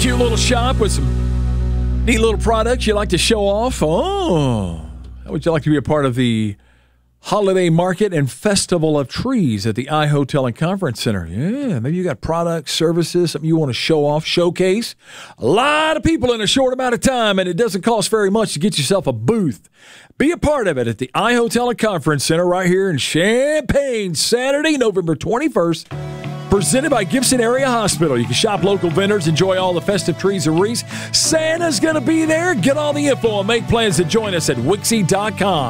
cute little shop with some neat little products you like to show off? Oh, how would you like to be a part of the Holiday Market and Festival of Trees at the iHotel and Conference Center? Yeah, maybe you got products, services, something you want to show off, showcase. A lot of people in a short amount of time, and it doesn't cost very much to get yourself a booth. Be a part of it at the iHotel and Conference Center right here in Champaign, Saturday, November 21st. Presented by Gibson Area Hospital. You can shop local vendors, enjoy all the festive trees and wreaths. Santa's going to be there. Get all the info and make plans to join us at Wixie.com.